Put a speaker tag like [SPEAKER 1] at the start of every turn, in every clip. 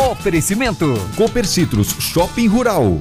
[SPEAKER 1] Oferecimento Cooper Citrus Shopping Rural.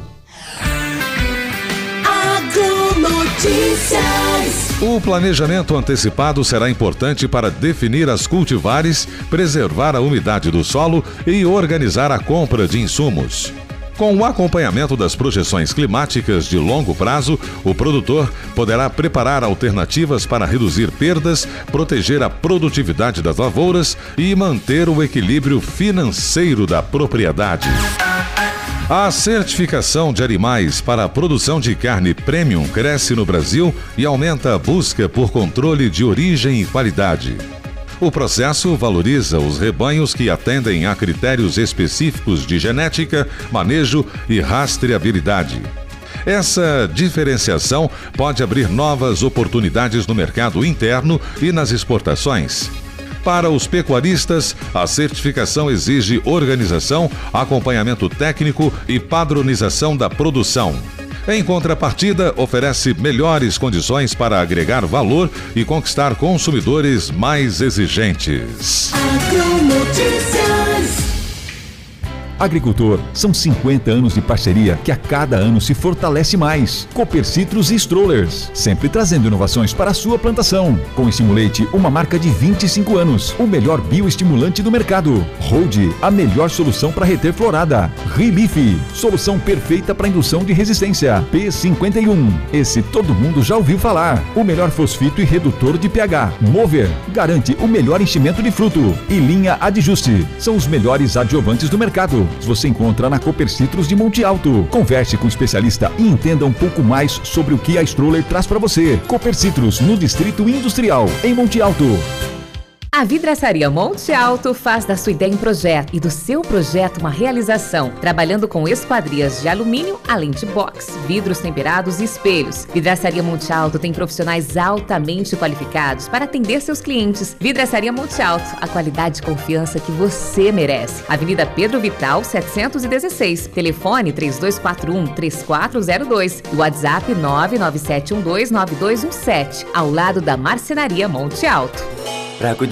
[SPEAKER 2] Notícias.
[SPEAKER 3] O planejamento antecipado será importante para definir as cultivares, preservar a umidade do solo e organizar a compra de insumos. Com o acompanhamento das projeções climáticas de longo prazo, o produtor poderá preparar alternativas para reduzir perdas, proteger a produtividade das lavouras e manter o equilíbrio financeiro da propriedade. A certificação de animais para a produção de carne premium cresce no Brasil e aumenta a busca por controle de origem e qualidade. O processo valoriza os rebanhos que atendem a critérios específicos de genética, manejo e rastreabilidade. Essa diferenciação pode abrir novas oportunidades no mercado interno e nas exportações. Para os pecuaristas, a certificação exige organização, acompanhamento técnico e padronização da produção. Em contrapartida, oferece melhores condições para agregar valor e conquistar consumidores mais exigentes.
[SPEAKER 1] Agricultor, são 50 anos de parceria que a cada ano se fortalece mais. Cooper Citrus e Strollers, sempre trazendo inovações para a sua plantação. Com Estimulate, uma marca de 25 anos, o melhor bioestimulante do mercado. Hold, a melhor solução para reter florada. Relief, solução perfeita para indução de resistência. P51, esse todo mundo já ouviu falar. O melhor fosfito e redutor de pH. Mover, garante o melhor enchimento de fruto. E linha Adjuste, são os melhores adjuvantes do mercado. Você encontra na Cooper Citrus de Monte Alto. Converse com o especialista e entenda um pouco mais sobre o que a Stroller traz para você. Cooper Citrus, no Distrito Industrial, em Monte Alto.
[SPEAKER 4] A Vidraçaria Monte Alto faz da sua ideia um projeto e do seu projeto uma realização, trabalhando com esquadrias de alumínio, além de box, vidros temperados e espelhos. Vidraçaria Monte Alto tem profissionais altamente qualificados para atender seus clientes. Vidraçaria Monte Alto, a qualidade e confiança que você merece. Avenida Pedro Vital, 716. Telefone 3241-3402. WhatsApp 997129217, ao lado da Marcenaria Monte Alto.
[SPEAKER 5] Para cuidar